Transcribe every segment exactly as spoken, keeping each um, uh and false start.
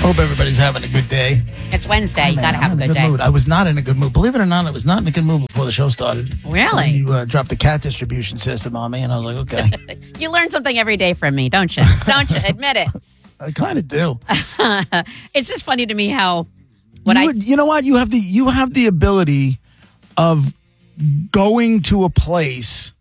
Hope everybody's having a good day. It's Wednesday. You Man, got to have I'm a in good, day. Mood. I was not in a good mood. Believe it or not, I was not in a good mood before the show started. Really? You uh, dropped the cat distribution system on me, and I was like, okay. You learn something every day from me, don't you? Don't you? Admit it. I kind of do. It's just funny to me how when you, I would- you know what? You have the you have the ability of going to a place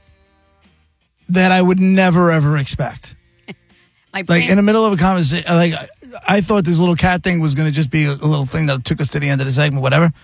that I would never ever expect. my brain, Like in the middle of a conversation, like I, I thought this little cat thing was going to just be a, a little thing that took us to the end of the segment, whatever.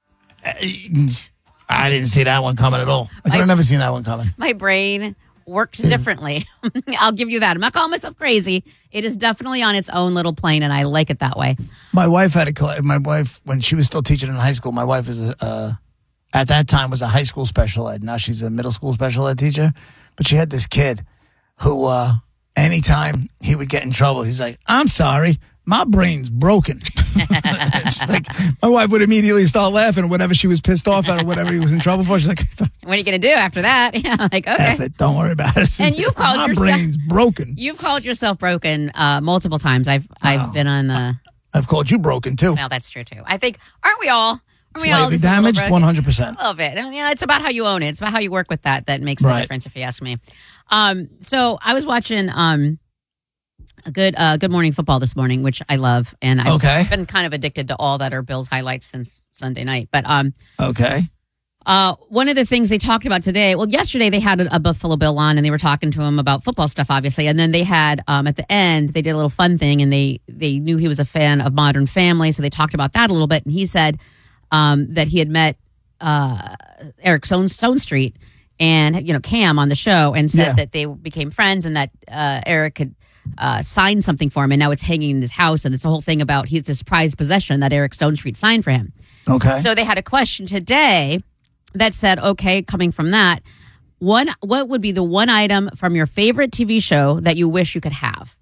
I, I didn't see that one coming at all. I could have never seen that one coming. my brain works differently. I'll give you that. I'm not calling myself crazy. It is definitely on its own little plane, and I like it that way. My wife had a cl- my wife when she was still teaching in high school. My wife is a uh, at that time was a high school special ed. Now she's a middle school special ed teacher. But she had this kid who, uh, anytime he would get in trouble, he's like, "I'm sorry, my brain's broken." She's like, my wife would immediately start laughing whenever she was pissed off at or whatever he was in trouble for. She's like, What are you going to do after that? Yeah, like, okay. F it, don't worry about it. And you've called my yourself- brain's broken. You've called yourself broken uh, multiple times. I've I've Oh. been on the. I've called you broken too. Well, that's true too. I think aren't we all? Aren't we all Slightly just a little damaged, broken? one hundred percent. A little bit. I mean, yeah, it's about how you own it. It's about how you work with that that makes the Right. difference, if you ask me. Um, so I was watching um, a good uh, Good Morning Football this morning, which I love, and I've Okay. been kind of addicted to all that are Bills highlights since Sunday night. But um, Okay. uh, one of the things they talked about today, well, yesterday they had a, a Buffalo Bill on, and they were talking to him about football stuff, obviously, and then they had um, at the end they did a little fun thing, and they they knew he was a fan of Modern Family, so they talked about that a little bit, and he said um, that he had met uh, Eric Stone, Stone Street and you know Cam on the show, and said Yeah. that they became friends, and that uh, Eric had uh, signed something for him, and now it's hanging in his house, and it's a whole thing about he's a prized possession that Eric Stone Street signed for him. Okay. So they had a question today that said, okay, coming from that, one, what would be the one item from your favorite T V show that you wish you could have?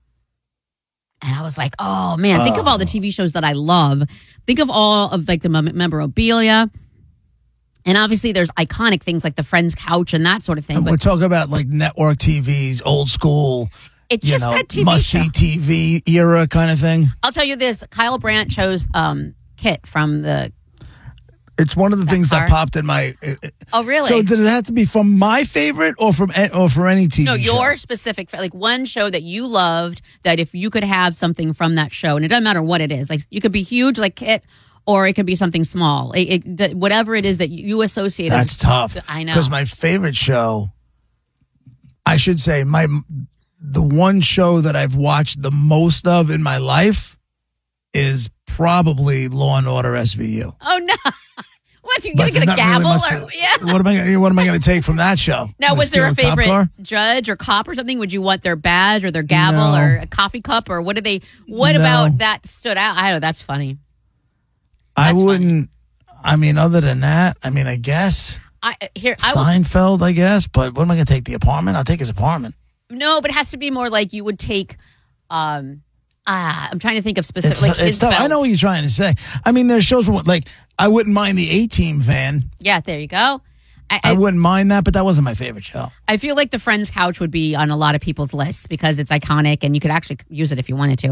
And I was like, oh man, think of all the T V shows that I love. Think of all of like the mem- memorabilia. And obviously there's iconic things like the Friends couch and that sort of thing. And But we're talking about like network T Vs, old school, it you just know, said T V must show. see T V era kind of thing. I'll tell you this, Kyle Brandt chose um, Kit from the, It's one of the things car? that popped in my. It, it- oh really? So does it have to be from my favorite or from a- or for any T V No, show? your specific, like one show that you loved, that if you could have something from that show, and it doesn't matter what it is, like you could be huge like Kit, or it could be something small. It, it, whatever it is that you associate. That's as, tough. I know. Because my favorite show, I should say, my the one show that I've watched the most of in my life is probably Law and Order S V U. Oh no! What you But gonna get a there's not really gavel? much or, to- yeah. What am I? gonna- What am I going to take from that show? Now, Gonna was there a steal cop favorite car? judge or cop or something? Would you want their badge or their gavel No. or a coffee cup or what did they? What No. about that stood out? I don't know. That's funny. I That's wouldn't. I mean, other than that, I mean, I guess I here. I was, Seinfeld. I guess, but what am I going to take? The apartment? I'll take his apartment. no, but it has to be more like you would take. Um, ah, I'm trying to think of specific. It's, like it's his tough. I belt. know what you're trying to say. I mean, there's shows where, like, I wouldn't mind the A-Team van. Yeah, there you go. I, I I, wouldn't mind that, but that wasn't my favorite show. I feel like the Friends couch would be on a lot of people's lists because it's iconic and you could actually use it if you wanted to.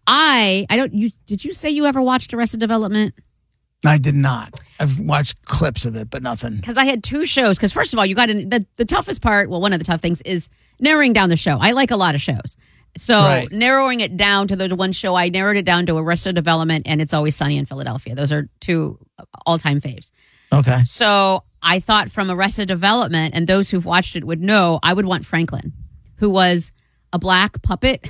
I I don't. You did you say you ever watched Arrested Development? I did not. I've watched clips of it, but nothing. Because I had two shows. Because first of all, you got to, the the toughest part. Well, one of the tough things is narrowing down the show. I like a lot of shows, so Right. narrowing it down to the one show, I narrowed it down to Arrested Development and It's Always Sunny in Philadelphia. Those are two all time faves. Okay. So I thought from Arrested Development, and those who've watched it would know, I would want Franklin, who was a black puppet,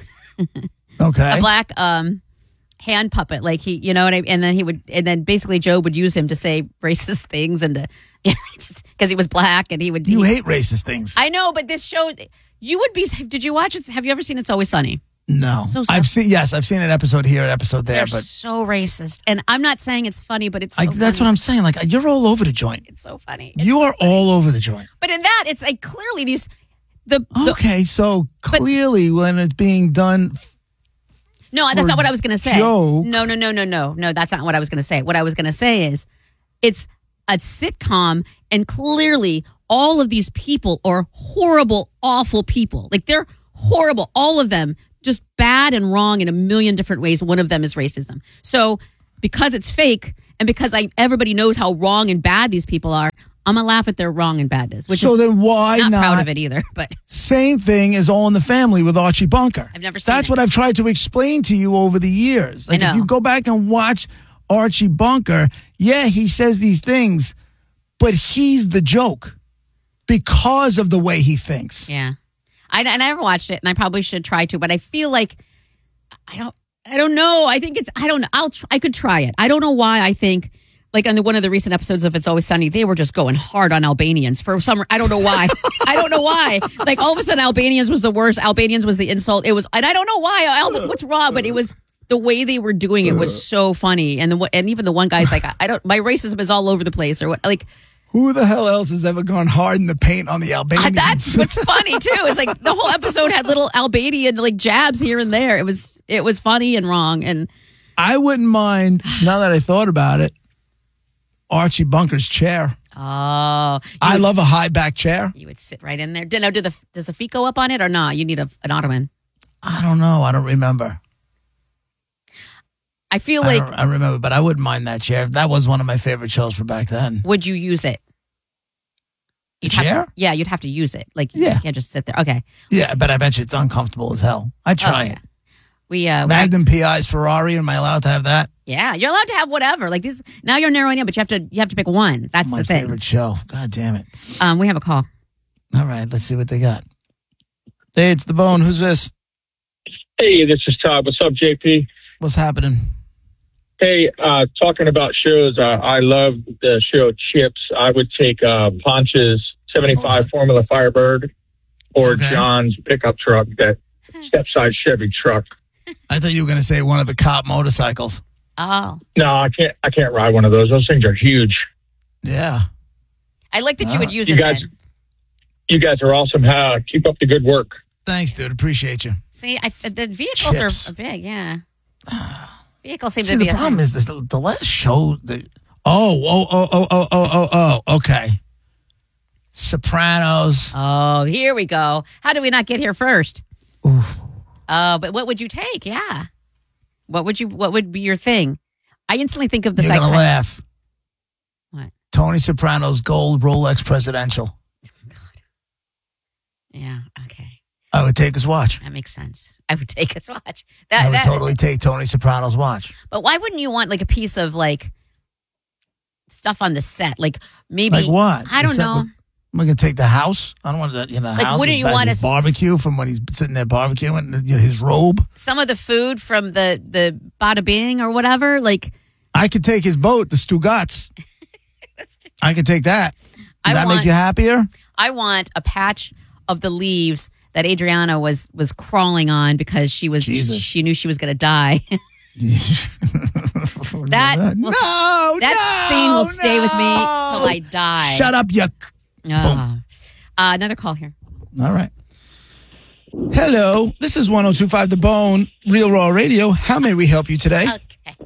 Okay. a black um, hand puppet. Like he, you know, and, I, and then he would, and then basically Joe would use him to say racist things and to, just because he was black and he would. you he, hate racist things. I know, but this show, you would be. Did you watch it? Have you ever seen It's Always Sunny? no. So sorry. I've seen, yes, I've seen an episode here, an episode there, They're but so racist, and I'm not saying it's funny, but it's so I, that's funny. what I'm saying. Like, you're all over the joint. It's so funny. It's You so are funny. all over the joint. But in that, it's like clearly these the, the Okay, so clearly when it's being done, No, that's for not what I was going to say. joke. No, no, no, no, no. No, that's not what I was going to say. What I was going to say is it's a sitcom, and clearly all of these people are horrible, awful people. Like they're horrible. All of them. just bad and wrong in a million different ways. One of them is racism. So because it's fake and because I everybody knows how wrong and bad these people are, I'm going to laugh at their wrong and badness, which so is then why not, not proud of it either. But same thing as All in the Family with Archie Bunker. I've never seen That's it. what I've tried to explain to you over the years. Like I know. if you go back and watch Archie Bunker, yeah, he says these things, but he's the joke because of the way he thinks. Yeah. I, I never watched it, and I probably should try to, but I feel like I don't I don't know. I think it's I don't know. I'll tr- I could try it. I don't know why I think like on the, one of the recent episodes of It's Always Sunny, they were just going hard on Albanians for some I don't know why. I don't know why. Like all of a sudden Albanians was the worst. Albanians was the insult. It was and I don't know why. Al- what's wrong, but it was the way they were doing it was so funny. And the and even the one guy's like I, I don't my racism is all over the place or what like Who the hell else has ever gone hard in the paint on the Albanians? Uh, that's what's funny too. It's like the whole episode had little Albanian like jabs here and there. It was it was funny and wrong. And I wouldn't mind, now that I thought about it, Archie Bunker's chair. oh, you I would, love a high back chair. you would sit right in there. Did, now, do the does the feet go up on it or not? You need a, an ottoman. I don't know. I don't remember. I feel I, like don't, I remember, but I wouldn't mind that chair. That was one of my favorite shows for back then. would you use it? The You'd have chair? to- yeah, you'd have to use it. Like Yeah. you can't just sit there. Okay, Yeah, but I bet you it's uncomfortable as hell. I'd try Oh, yeah. it. we uh, we- Magnum P I's Ferrari. Am I allowed to have that? yeah, you're allowed to have whatever. Like these now you're narrowing it, but you have to you have to pick one. That's My the thing. favorite show. God damn it. Um, we have a call. All right, let's see what they got. Hey, it's the Bone. Who's this? Hey, this is Todd. What's up, J P? What's happening? Hey, uh, talking about shows, uh, I love the show Chips. I would take uh, Ponch's seventy-five Formula Firebird or Okay. John's pickup truck, that step-side Chevy truck. I thought you were going to say one of the cop motorcycles. Oh, No, I can't. I can't ride one of those. Those things are huge. Yeah. I like that you Ah. would use You it. guys, then. you guys are awesome. Uh, keep up the good work. Thanks, dude. Appreciate you. See, I, the vehicles Chips. are, are big. Yeah, vehicles seem See, to be the a problem thing. is this, the last show. The, oh, oh, oh, oh, oh, oh, oh, oh. Okay. Sopranos. Oh, here we go. How did we not get here first? Oof. Oh, but what would you take? Yeah, what would you? What would be your thing? I instantly think of the You're going to psych- laugh. What? Tony Soprano's gold Rolex Presidential. Yeah. Okay, I would take his watch. that makes sense. I would take his watch. I That, would that, totally take Tony Soprano's watch. But why wouldn't you want like a piece of like stuff on the set? Like maybe Like what? I don't Is that know. what- Am I going to take the house? I don't want that, you know, Like, house. wouldn't is you bad. want His to s- barbecue from when he's sitting there barbecuing, you know, his robe? Some of the food from the the Bada Bing or whatever. Like I could take his boat, the Stugatz. I could take that. Does I that want- make you happier? I want a patch of the leaves that Adriana was was crawling on because she was Jesus. she knew she was going to die. That will- no, that no, scene will stay with me no. till I die. Shut up, you. Ah. Uh, another call here. All right. Hello, this is one oh two point five The Bone, Real Raw Radio. How may we help you today? Okay.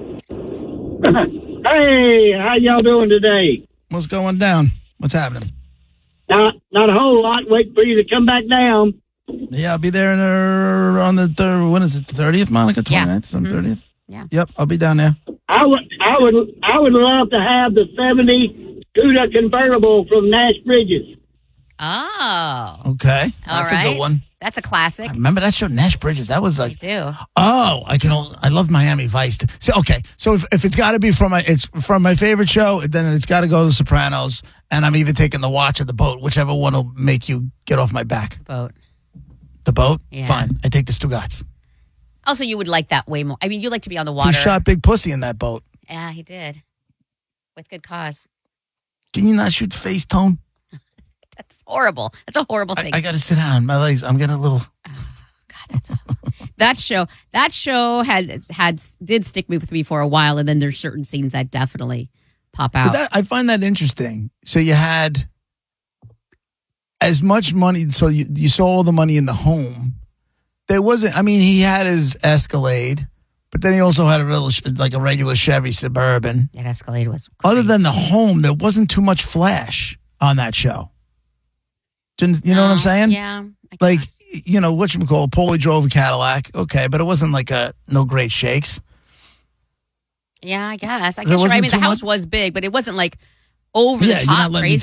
Hey, how y'all doing today? What's going down? What's happening? Not not a whole lot. Wait for you to come back down. Yeah, I'll be there in, uh, on the third. What is it? The thirtieth, Monica? Yeah. twenty-ninth, some Mhm. thirtieth. Yeah. Yep, I'll be down there. I would I would I would love to have the seventy Cuda convertible from Nash Bridges. Oh, Okay, all that's right. a good one. That's a classic. I remember that show, Nash Bridges. That was I like, do. oh, I can. Only, I love Miami Vice. So okay, so if, if it's got to be from my, it's from my favorite show, then it's got to go to Sopranos, and I'm either taking the watch or the boat, whichever one will make you get off my back. Boat. The boat, Yeah. fine. I take the Stugatz. Also, you would like that way more. I mean, you like to be on the He water. shot Big Pussy in that boat. Yeah, he did. With good cause. Can you not shoot face tone? That's horrible. That's a horrible I, thing. I got to sit down. My legs. I'm getting a little. God, that's awful. that show. That show had had did stick with me for a while, and then there's certain scenes that definitely pop out. But that, I find that interesting. So you had as much money. So you, you saw all the money in the home. There wasn't. I mean, he had his Escalade, but then he also had a real like a regular Chevy Suburban. that Escalade was. Other great. than the home, there wasn't too much flash on that show. Didn't you know what I'm No, saying? Yeah. I Like guess. you know, whatchamacallit, Paulie drove a Cadillac. Okay, but it wasn't like a no great shakes. Yeah, I guess. I There guess you're right. I wasn't mean, the too house much- was big, but it wasn't like over Yeah, the you're not top letting me crazy.